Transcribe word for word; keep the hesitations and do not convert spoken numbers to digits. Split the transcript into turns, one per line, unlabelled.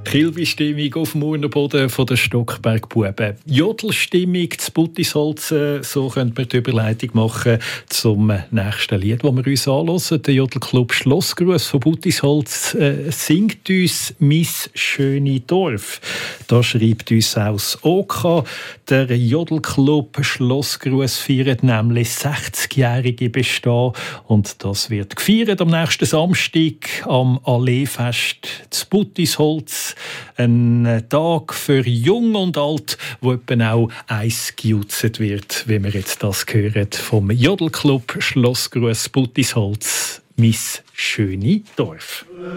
Kilby-Stimmung auf dem Urnerboden von der Stockberg-Buben. Jodelstimmung zu Buttisholz, äh, so könnte man die Überleitung machen zum nächsten Lied, das wir uns anhören. Der Jodelclub Schlossgruß von Buttisholz äh, singt uns «Miss schöne Dorf». Da schreibt uns aus Oka, der Jodelclub Schlossgruß feiert nämlich sechzigjährige Bestehen und das wird gefeiert am nächsten Samstag am Alleefest zu Buttisholz. Ein Tag für Jung und Alt, wo etwa auch eins gejutzt wird, wie wir jetzt das hören vom Jodelclub Schlossgruß Buttisholz, «Miss schöne Dorf».